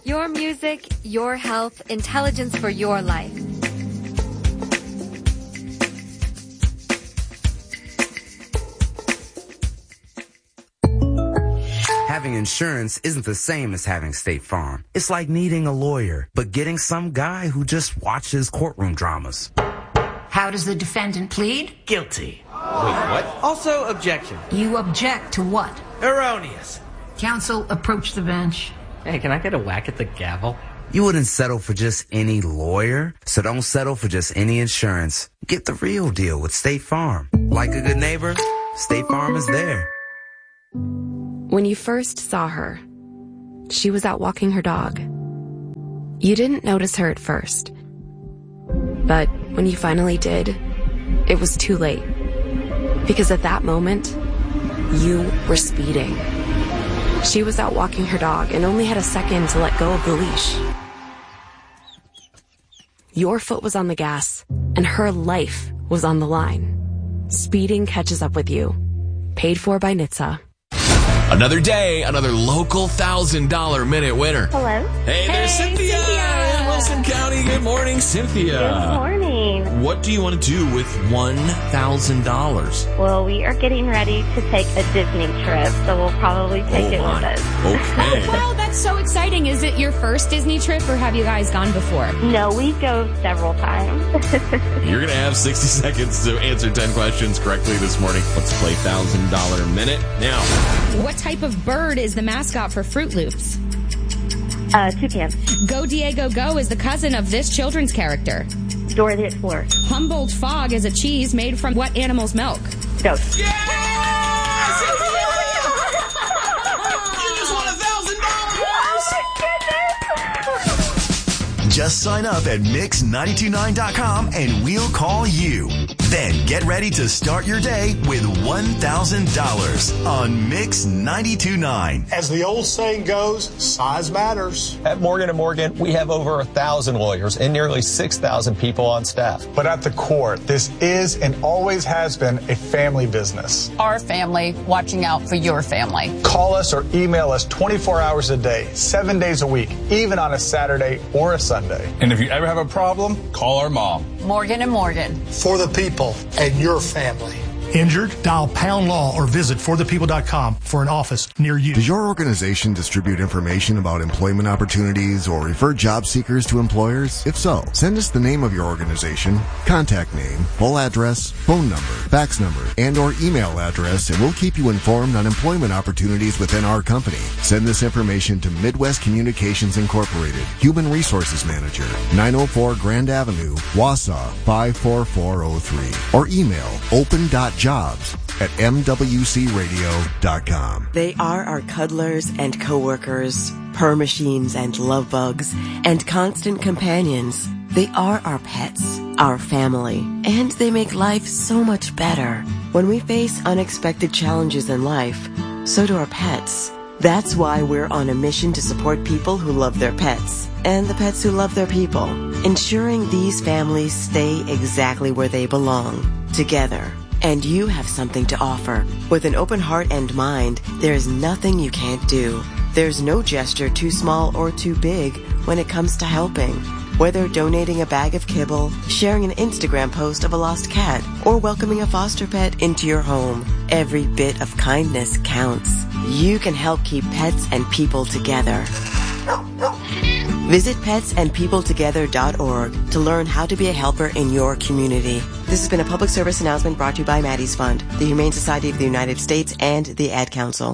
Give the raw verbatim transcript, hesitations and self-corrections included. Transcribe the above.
Your music, your health, intelligence for your life. Having insurance isn't the same as having State Farm. It's like needing a lawyer, but getting some guy who just watches courtroom dramas. How does the defendant plead? Guilty. Wait, what? Also, objection. You object to what? Erroneous. Counsel, approach the bench. Hey, can I get a whack at the gavel? You wouldn't settle for just any lawyer, so don't settle for just any insurance. Get the real deal with State Farm. Like a good neighbor, State Farm is there. When you first saw her, she was out walking her dog. You didn't notice her at first. But when you finally did, it was too late. Because at that moment, you were speeding. She was out walking her dog and only had a second to let go of the leash. Your foot was on the gas, and her life was on the line. Speeding catches up with you. Paid for by N H T S A. Another day, another local one thousand dollars minute winner. Hello. Hey, there's Hey, Cynthia, Cynthia. in Wilson County. Good morning, Cynthia. Good morning. What do you want to do with one thousand dollars? Well, we are getting ready to take a Disney trip, so we'll probably take Oh, it my. with us. Okay. Wow, that's so exciting. Is it your first Disney trip, or have you guys gone before? No, we go several times. You're going to have sixty seconds to answer ten questions correctly this morning. Let's play one thousand dollars minute now. What type of bird is the mascot for Fruit Loops? Uh, toucan. Go Diego Go is the cousin of this children's character. Dora the Explorer. Humboldt Fog is a cheese made from what animal's milk? Goat. Yeah! Cynthia! You just won one thousand dollars! Just sign up at mix nine two nine dot com and we'll call you. Then get ready to start your day with one thousand dollars on Mix ninety-two point nine. As the old saying goes, size matters. At Morgan and Morgan, we have over one thousand lawyers and nearly six thousand people on staff. But at the core, this is and always has been a family business. Our family watching out for your family. Call us or email us twenty-four hours a day, seven days a week, even on a Saturday or a Sunday. And if you ever have a problem, call our mom. Morgan and Morgan. For the people and your family. Injured? Dial Pound Law or visit for the people dot com for an office near you. Does your organization distribute information about employment opportunities or refer job seekers to employers? If so, send us the name of your organization, contact name, full address, phone number, fax number, and or email address, and we'll keep you informed on employment opportunities within our company. Send this information to Midwest Communications Incorporated, Human Resources Manager, nine oh four Grand Avenue, Wausau, five four four oh three, or email open dot jobs at m w c radio dot com. They are our cuddlers and coworkers, purr machines and love bugs, and constant companions. They are our pets, our family, and they make life so much better. When we face unexpected challenges in life, so do our pets. That's why we're on a mission to support people who love their pets and the pets who love their people, ensuring these families stay exactly where they belong, together. And you have something to offer. With an open heart and mind, there is nothing you can't do. There's no gesture too small or too big when it comes to helping. Whether donating a bag of kibble, sharing an Instagram post of a lost cat, or welcoming a foster pet into your home, every bit of kindness counts. You can help keep pets and people together. Visit pets and people together dot org to learn how to be a helper in your community. This has been a public service announcement brought to you by Maddie's Fund, the Humane Society of the United States, and the Ad Council.